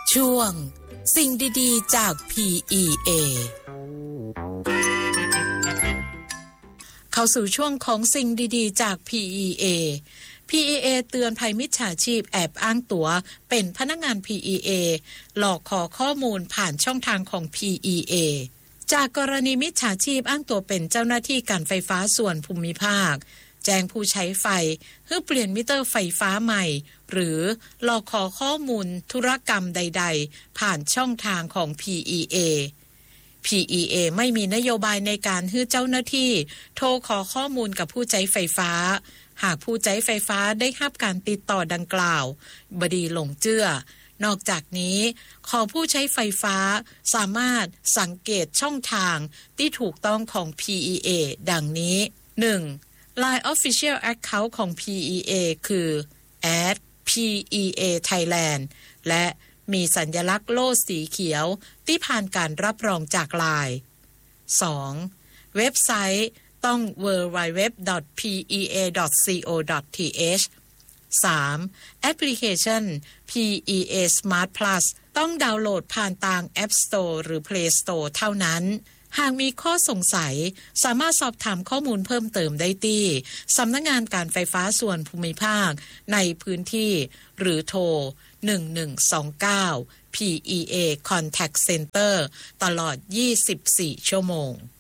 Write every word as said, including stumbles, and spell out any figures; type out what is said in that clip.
ช่วงสิ่งดีๆจาก พี อี เอ เข้าสู่ช่วงของสิ่งดีๆจาก พี อี เอ พี อี เอ เตือนภัยมิจฉาชีพแอบอ้างตั๋วเป็นพนักงาน พี อี เอ หลอกขอข้อมูลผ่านช่องทางของ พี อี เอ จากกรณีมิจฉาชีพอ้างตัวเป็นเจ้าหน้าที่การไฟฟ้าส่วนภูมิภาคแจ้งผู้ใช้ไฟเพื่อเปลี่ยนมิเตอร์ไฟฟ้าใหม่หรือหลอกขอข้อมูลธุรกรรมใดๆผ่านช่องทางของ พี อี เอ พี อี เอ ไม่มีนโยบายในการให้เจ้าหน้าที่โทรขอข้อมูลกับผู้ใช้ไฟฟ้าหากผู้ใช้ไฟฟ้าได้รับการติดต่อดังกล่าวบดีหลงเจื้อนอกจากนี้ขอผู้ใช้ไฟฟ้าสามารถสังเกตช่องทางที่ถูกต้องของ พี อี เอ ดังนี้ หนึ่ง ไลน์ Official Account ของ พี อี เอ คือ แอท พี อี เอ Thailand และมีสัญลักษณ์โล่สีเขียวที่ผ่านการรับรองจาก ไลน์ สอง เว็บไซต์ต้อง ดับเบิลยู ดับเบิลยู ดับเบิลยู ดอท พี อี เอ ดอท ซี โอ ดอท ที เอช สาม แอปพลิเคชัน พี อี เอ Smart Plus ต้องดาวน์โหลดผ่านทาง App Store หรือ Play Store เท่านั้นหากมีข้อสงสัยสามารถสอบถามข้อมูลเพิ่มเติมได้ที่สำนักงานการไฟฟ้าส่วนภูมิภาคในพื้นที่หรือโทรหนึ่งหนึ่งสองเก้า พี อี เอ Contact Center ตลอดยี่สิบสี่ชั่วโมง